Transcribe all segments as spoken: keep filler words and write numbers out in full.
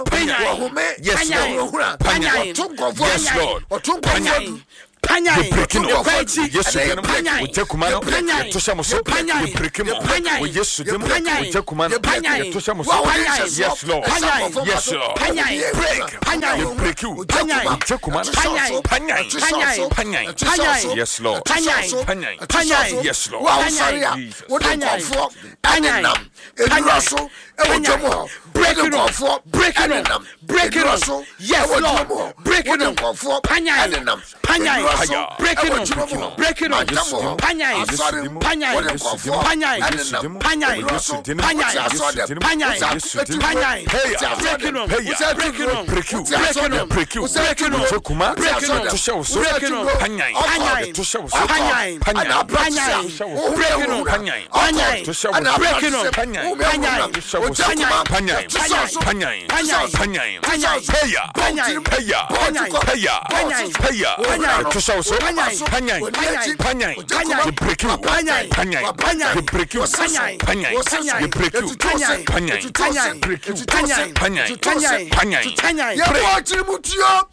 Yes, Lord. Panyai. Yes, Lord. Panyai. Panyai. Yes, Panyai. Utekumano. Toshamoso. Panyai. Panyai. Yes, Utekumano. Panyai. Toshamoso. Yes, Lord. Panyai. Yes, Lord. Panyai. Break. Panyai. Break you. Panyai. Utekumano. Panyai. Panyai. Panyai. Panyai. Panyai. Yes, Lord. Panyai. Panyai. Panyai. Yes, Lord. Panyai. Panyai. Panyai. Panyai. Panyai. Break it off. Break it off. Break it off. Yes, Lord. Break it off. Panyai. Panyai. Break it off. Break it off. Panyai. Panyai. Panyai. Panyai. Panyai. Panyai. Break it off. Break it off. Break you. Break it off. Break you. Break it off. Break it off. To show so. Break it off. Panyai. Panyai. To show so. Panyai. Panyai. Panyai. Break it off. Panyai. Panyai. To show so. Break it off. Panyai. Panyai. To show so. Panyai. Panyai. Panyai. Panyai. Panyai. Paya. Panyai. Paya. Paya. Panyai. Paya. Panyai. To show so. Panyai. Panyai. Panyai. You break you. Panyai. Panyai. Panyai. You break you. Panyai. Panyai. You break you. Panyai. Panyai. Panyai. Break you. Panyai. Panyai. Panyai. Panyai. Panyai. Ya bo tirimutio.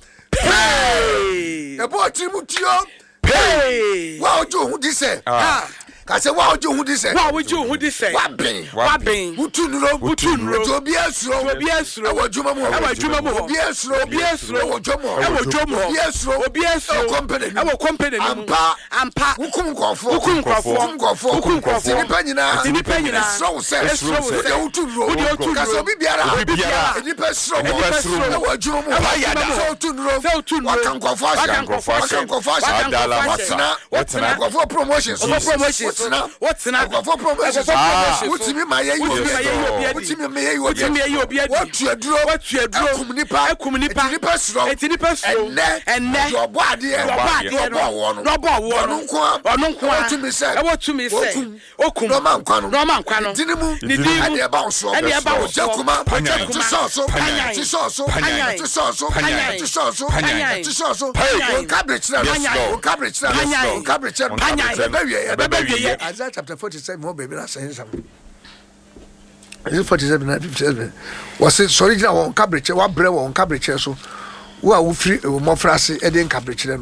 Hey. Ya bo tirimutio. Hey. Wa ojo hu di se. Ah. Kase wa ojo hu di se. Wa ojo hu di se. Wa ben. Wa ben. Butunuro. Butunuro. Obi asuro. Obi asuro. E wo djuma mu. E wo djuma mu. Obi asuro. Obi asuro. E wo djomo. E wo djomo. Obi asuro. Obi asuro. E company. E wo company ni. Ampa. Ampa. Hukum kwafo. Hukum kwafo. Hukum kwafo. Hukum kwafo. Ni panyina. Ni panyina. Esro se. Esro se. Ode utunuro. Ode utunuro. Kase obi biara. Obi biara. Edi pesro. Edi pesro. E wo djuma mu. Se utunuro. Se utunuro. Wakankwafo asha. Wakankwafo asha. Wakankwafo asha. Wakankwafo asha. Watsina. Watsina. Wakankwafo promotions. Promotions. Watsina. Watsina. Wakankwafo promotions. Utimi ma ye yo bi. Utimi me ye yo bi. Utimi ye yo bi. Watu aduro. Watu aduro. Ekum nipa. Ekum nipa. Eti nipa sro. Eti nipa sro. Enne. Enne. Yobo ade. Yobo ade. Yobo awo no. Yobo awo no. Onu nko. Onu nko. Watu se. E watu mi se. Okum. No man kwano. No man kwano. Dinimu. Ni dinimu. Ade eba onso. Ade eba onso. Jakuma. Jakuma. Ti soso. Panyai. Ti soso. Panyai. Ti soso. Panyai. Ti soso. Panyai. Ti soso. Panyai. Cabbage na. Panyai. Cabbage na. Panyai. Cabbage na. Panyai. Ebe wiye. Ebe wiye. Isaiah chapter forty-seven mo baby na say something. Is it forty-seven and fifty-seven? Was it sorry na won cabbage wa bre won cabbage so wo wo free mo frase e den cabbage no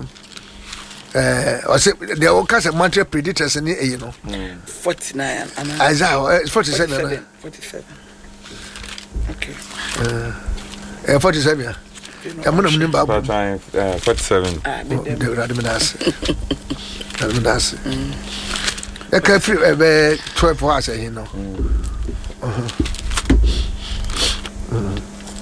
eh was it the won case monthly predators ni e no forty-nine and Isaiah forty-seven forty-seven okay eh forty-seven ya mo na mo nimba about time forty-seven ah de radminass radminass e ka free e twelve hours e no Uh-huh. Uh-huh.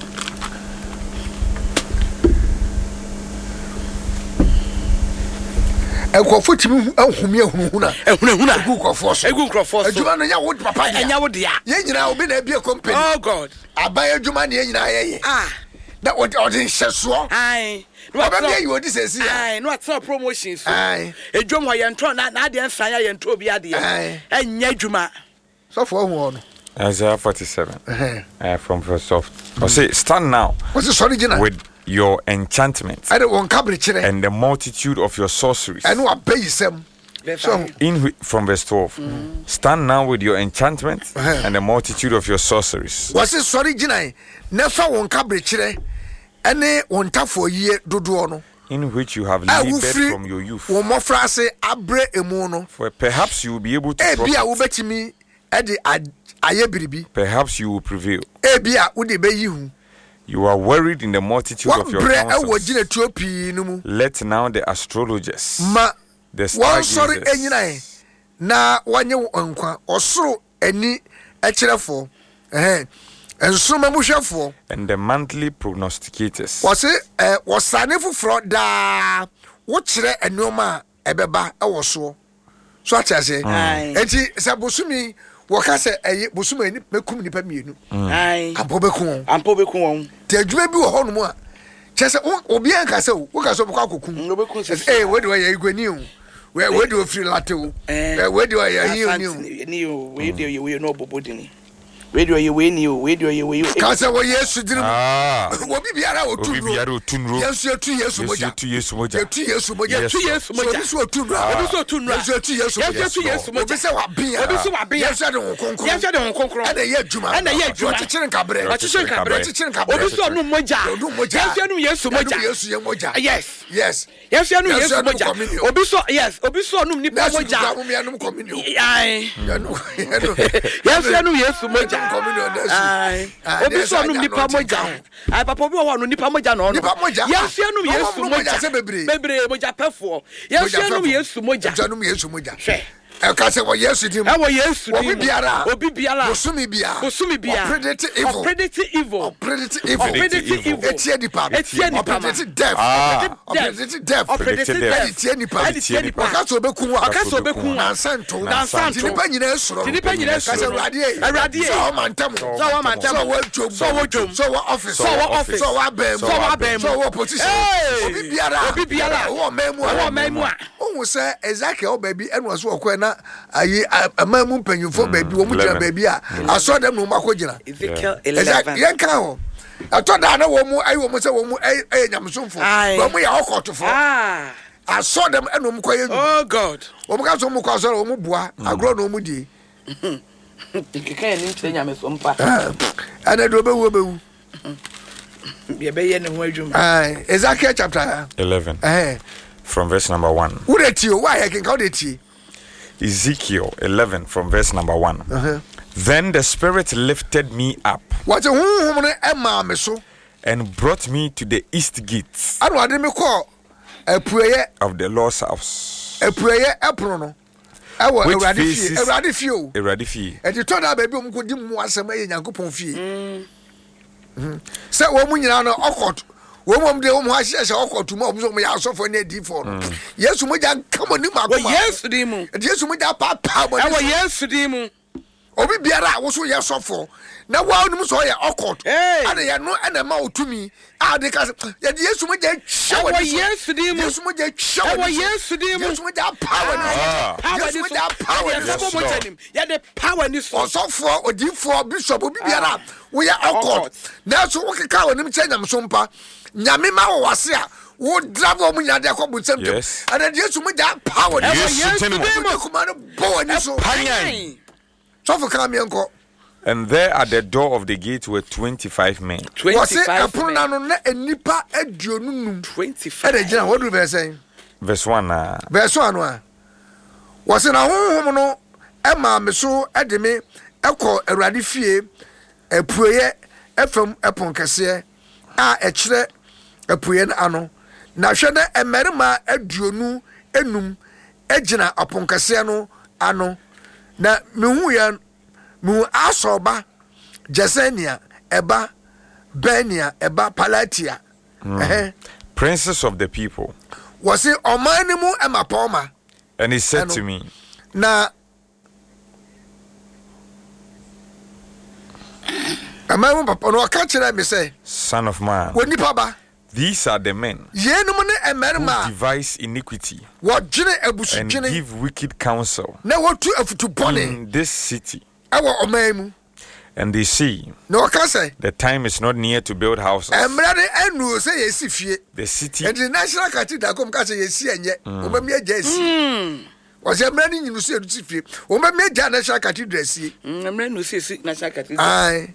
Ekofo timi ahumi ahunhuna ehunahuna egu krofo so egu krofo so adwuma no nya wo papa nya wo dia ye nyina obi na ebie company oh god aban adwuma ne nyina ye ah da odi odi hyeso ai no aba bia you odi sesi ai no atena promotions ai edwom ho ye ntro na na ade nsan ya ye ntro obi ade enya adwuma so for hu no Isaiah forty-seven uh, from verse of or say stand now what's the original with your enchantments I don't want cabbage and the multitude of your sorceries and what pay some so in from verse twelve mm. stand now with your enchantments uh-huh. and the multitude of your sorceries what's the original never want cabbage and one tafo ye dodo no in which you have labored from your youth wo mo frase abre emu no for perhaps you will be able to e bia wo betimi e de aye biribi perhaps you will prevail e bia wo de beyi hu you are worried in the multitude of your counsels. Let now the astrologers ma the stargazers na wanye nkwa osoro ani ekirefo eh ensoma muhwefo and the monthly prognosticators wose eh wosane foforo da wo kire enoma ebeba ewoso so atase enti sabosumi woka se eye bosumi ni mekum nipa mienu ai ampo bekun ampo bekun won te adwuma bi wo ho no mu a chese obi anka se wo ka so bokwa kokun eh we de we ye igwani o we we de ofiri late o we de we ye hi oni o ni o we de we no bobodini radio ye we ni o radio ye we ka se wo yesu dinu ah wo bibiara o tunu wo bibiara o tunu yesu tu yesu moja yesu tu yesu moja yesu tu yesu moja tu yesu moja yesu o tunu obi so tunu yesu tu yesu moja yesu tu yesu moja obi se wa bin obi so wa bin yesu de wo konkro yesu de wo konkro ana ye adwuma ana ye adwuma chichirin kabre chichirin kabre chichirin kabre obi so nu moja yesu nu yesu moja yesu ye moja yes yes yesu nu yesu moja obi so yes obi so nu nipa moja ai yesu nu yesu moja ai obi so nu nipa moja ai papa obi wo no nipa moja no no yesu nu yesu moja bebre moja pefo yesu nu yesu moja yesu nu yesu moja eka se wo yesu dim e wo yesu dim obi biara obi biara osumi biara osumi biara predict evil predict evil predict evil predict evil etie dipa etie dipa predict death predict death predict death etie dipa etie dipa aka so beku wa aka so beku na santo na santo dipa nyina esoro dipa nyina esoro ka se radie radie so mantam so wa mantam so wa dwom so wa dwom so wa office so wa office so wa bem so wa bem so wa position obi biara obi biara wo memu wo memu a ohun se Ezekiel baby enu so okọ na ayi amamu mpanyufo baby wo mu gina baby a aso dem no makogina Ezekiel eleven yen kan ho ato da na wo mu ayi wo mu se wo mu ayi nyamsomfo wo mu ya okotofo ah aso dem enu mu koye oh god wo mu ka so mu ko aso wo mu bua agro no mu die kika ni ntse nyamsompa ana do be wo be wu ye be ye ne ho adwuma ah Ezekiel chapter eleven eh from verse number one. Who dey tie why he can count dey tie Ezekiel eleven from verse number one. Uh-huh. Then the Spirit lifted me up what honhom no ema me so and brought me to the east gates anu ade me call apueye of the Lord's house. apueye epono no ewo awurade fie awurade fie o awurade fie e di to da ba bi om ko di mu asem aye nyankopon fie mm se wo mu nyina no okot wo mom de wo mu ahye hye okotu mo obuso mo ya asofo na di for no yesu mo ja kamo ni makoma wo yesu di mu yesu mo ja papa mo e wo yesu di mu obi biara wo so ye sofo na wa onum so ye okot ana ye no ana ma otumi a de ka ye de yesu mo ja hye wo yesu di mu yesu mo ja hye wo yesu di mu yesu mo ja power ni yesu mo ja power ni ye de power ni so osofo odifo bishop obi biara wo ye okot na so wo keka onim chenyam so mpa nyame ma wo wase a wo dravo mu nyade akobu semtem ana yesu mu da power yesu mu kuma no bo ani so panyan so for come enko and there at the door of the gate were twenty-five men. twenty-five men no na enipa aduonunum twenty-five e dey what do verse saying verse one uh, verse one no was na honhom no e ma me so e de me ekọ awurade fie apueye efam epon kese a e kire apuye ano na hwe na emerima aduonu enum egina aponkase no ano na mehu ya mu asoba Jesenia eba Benia eba Palatia mm. eh princes of the people was it omanimu emapoma and he said to me na amamu papa no ka kire me say son of man woni papa these are the men who devise iniquity and give wicked counsel in this city. And they say, the time is not near to build houses. The city and the national cathedral come catch a see and yet, was a man in you say, O my major national cathedral. See, national cathedral. Aye,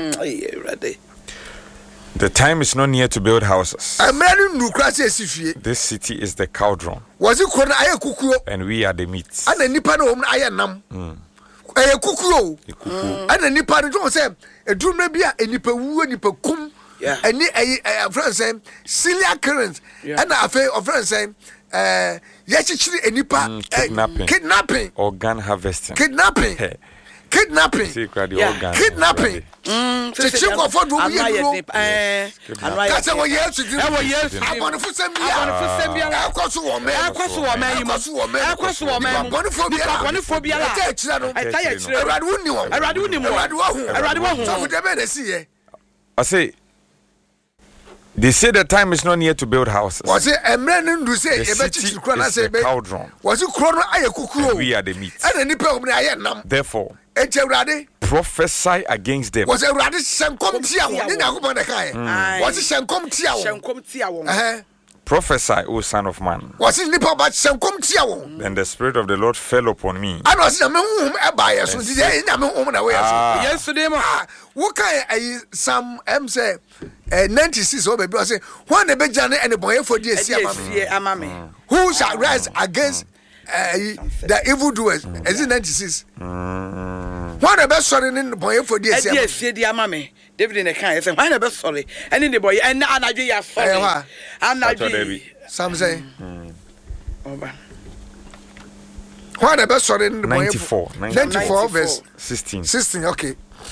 the time is not near to build houses. This city is the cauldron. Was it called Aya Kuku? And we are the meats. And the Nippon Aya Nam. Aya Kuku. And the Nippon don't say, a dream may be a Nippa Wu and Nippa Kum. And a friend saying, Celia Current. And a fair of friends saying, yes, it's a Nippa kidnapping. Kidnapping. Organ harvesting. Kidnapping. Kidnapping. Yeah. Kidnapping. Mm. Chichiko for do we eh That's what yes to do. I want to send me. I want to woman. I want to woman. I want to woman. I want to woman. I want to woman. I want to woman. I tell you. I rather wouldn't you. I rather wouldn't you. I rather wouldn't. So the men see. I say they say the time is not near to build houses. Was it a man who say the city is the cauldron. Was it chrono? I we are the meat. And any problem I am. Therefore, Enti Awurade prophesy against them. Was Awurade shenkom tia wo. Ni Nyankopɔn na kae. Was shenkom tia wo. Shenkom tia wo. Eh. Prophesy, O son of man. Was nipa ba shenkom tia wo. Then the Spirit of the Lord fell upon me. Ano was na me hum e ba yeso. Di e na me hum na we yeso. Yesterday mo. Wo kai ayi Psalm M say ninety-six o baby say when the bejane and the boy for di esi amame. Who shall rise against uh, the evildoers? Is it ninety-six? When the best sorry in the boy for di esi amame. David in the can say when the best sorry and in the boy and anaju ya sorry. Anaju. Some say. Oba. When the best sorry in the boy ninety-four. ninety-four verse sixteen. sixteen, okay.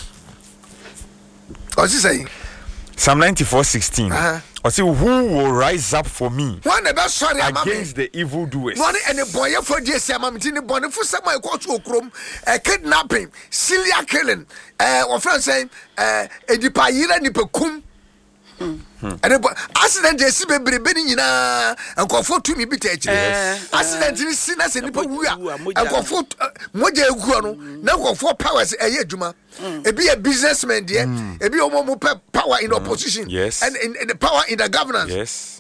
What's he saying? Psalm ninety-four sixteen. Uh-huh. I say, who will rise up for me against the evildoers? One and the boy for this, I'm in the bonnet for some my cultural chrome, a kidnapping, Celia killing, uh, or friends saying, uh, a dipayira nipacum. And the accident is baby na and comfort to me bit accident is sinners and and comfort moja guano now comfort powers a year juma a be a businessman dear a be more power in opposition yes and in the power in the governance yes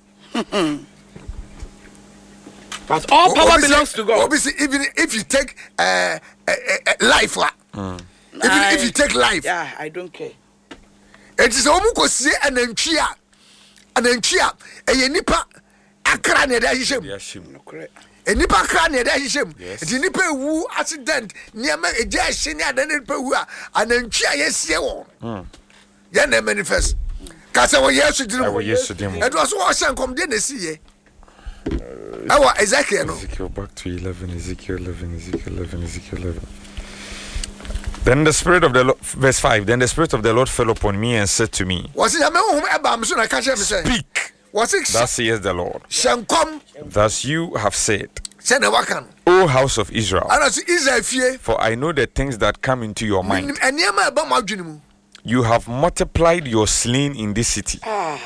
but all power belongs to God. Obviously even if you take uh, life even if you take life yeah I don't care. It is almost an entria, an entria, a nipa, a crane at Ashim. A nipa crane at Ashim. It's a nipa who accident near me, a jazz senior than a pewa, an entria, yes, you Yan manifest. Cassa was yesterday. It was what some come didn't see. Oh, exactly. Ezekiel back to eleven, Ezekiel eleven, Ezekiel eleven, Ezekiel eleven. Then the Spirit of the Lord, verse five, then the Spirit of the Lord fell upon me and said to me, was it a man? Speak, was it thus says the Lord, thus you have said, O house of Israel, for I know the things that come into your mind. You have multiplied your slain in this city.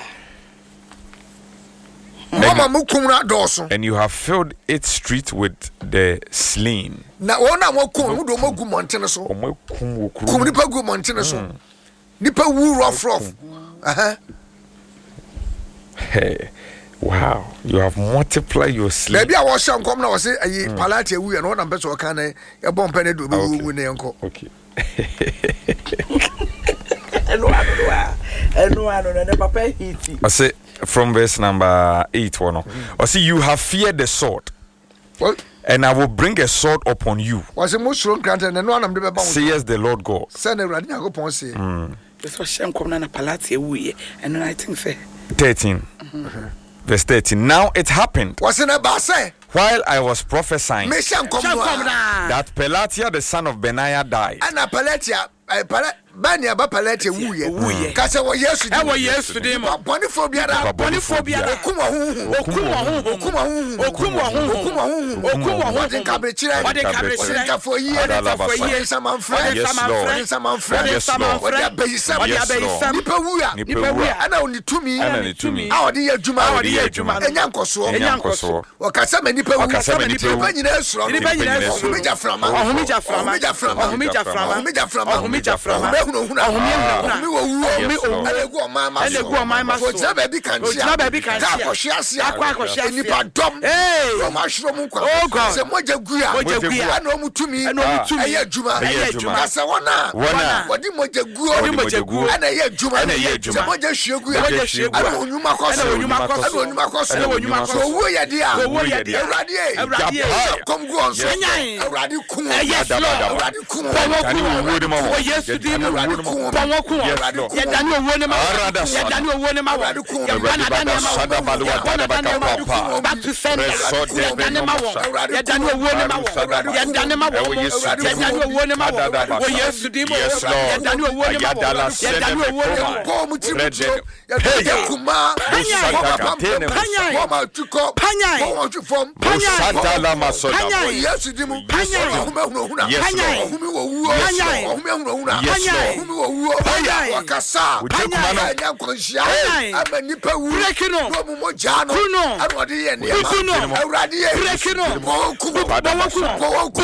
And, and you have filled its street with the slain. Na wona mo kum mo do mo gu montene so. Omo kum wo kru. Kum nipa gu montene so. Nipa wu rough rough. Uh-huh. Hey. Wow. You have multiplied your slain. Baby I was sham come na was say ayi palati wu e no na beso kan na e bom pene do be wu ne enko. Okay. Eno anu eno anu na papa hiti. I say from verse number eight one. I see you have feared the sword. What? And I will bring a sword upon you. Was a most strong granted and one of the Bible. Says the Lord God. Send a radical upon say. This was shame come na palati we and I think say thirteen. Verse thirteen. Now it happened. Was in a basse. While I was prophesying that that Pelatia the son of Benaiah died. And a Pelatia I Banya ba Pelatia wuye. Kasa wo yesu. E wo yesu de mo. Bonifo biara, bonifo biara. Okuma hu, okuma hu, okuma hu, okuma hu, okuma hu, okuma hu. What in kabechire? What in kabechire? Ka for year, ka for year. Saman friend, saman friend, saman friend, saman friend. What be sam, what be sam. Nipa wuya, nipa wuya. Ana oni tumi, ana ni tumi. A odi adwuma, a odi adwuma. Enyankoso, enyankoso. Wakasa me nipa wuya, wakasa me nipa wuya. Nyina esuro. Nipa nyina esuro. Ohumija frama, ohumija frama, ohumija frama, ohumija frama, ohumija frama, ohumija frama. Ohumija frama. Ohumi wo wu, elegu oma ma so. Elegu oma ma so. Ojina baby kan sia. Ojina baby kan sia. Ka kohia sia. Akwa kohia sia. Nipa dom. Hey. From ashro mu kwa. Oh God. Se moja guya. Moja guya. Ana omu tumi. Ana omu tumi. Eye adwuma. Eye adwuma. Asa wona. Wona. Wodi moja guo. Wodi moja guo. Ana eye adwuma. Ana eye adwuma. Se moja hwie guya. Moja hwie guya. Ana onyuma koso. Ana onyuma koso. Ana onyuma koso. Ana onyuma koso. So wo ye dia. Wo ye dia. Awrade e. Awrade e. Kom gu on so. Awrade kum. Yes Lord. Awrade kum. Tani wo de ma wo. Wo yesu di mu. Awrade kum. Pawo kum. Ya dani owo ne ma. Ya dani owo ne ma. Ya bana dani ma. Back to sender. Ya dani ma wo. Ya dani owo ne ma wo. Ya dani ma wo. Ya dani owo ne ma wo. Wo yesu di mu. Ya dani owo ne ma wo. Ya dani owo ne ma wo. Ko mu ti mu. Ya dani kuma. Panya. Mama tuko. Panya. Mama tufom. Panya. Yesu di mu. Panya. Ohuma huna huna. Yes Lord. Ohumi wo wu. Panya. Ohumi huna huna. Yes ohumi owuo wakasa anya nkwanhyia ama nipa wu no mu mogya no ana ɔde yɛ nneɛma awurade yɛ bɔnku bɔnku bɔnku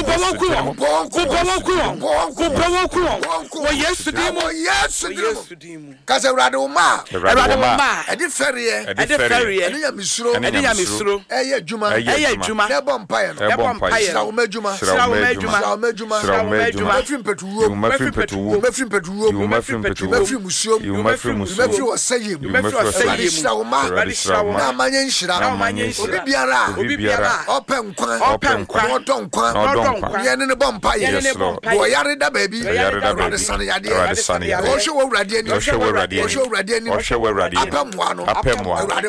bɔnku bɔnku wɔ yesu dimu yesu dimu kasa awurade wo ma awurade wo ma ɛde fɛreɛ ɛde fɛreɛ ɛde nyamisuro ɛde nyamisuro ɛyɛ adwuma ɛyɛ adwuma ɛbɔ mpaeɛ no ɛbɔ mpaeɛ sira wo ma adwuma sira wo ma adwuma sira wo ma adwuma sira wo ma adwuma mafiri mpetuwo mafiri mpetuwo mafiri mpetuwo mafiri mpetuwo mafiri musuo mafiri musuo mafiri wɔsɛyɛ mu mafiri wɔsɛyɛ mu sira wo ma sira wo ma na amanye nhyira na amanye nhyira obi biara obi biara ɔpɛ nkwa ɔpɛ nkwa ɔdɔ nkwa ɔdɔ nkwa yɛne ne bɔ mpaeɛ wɔ yare da baabi awurade sane yadeɛ wɔhwɛ wɔ awurade ani wɔhwɛ wɔ awurade ani wɔhwɛ wɔ awurade ani apɛ mmoa no awurade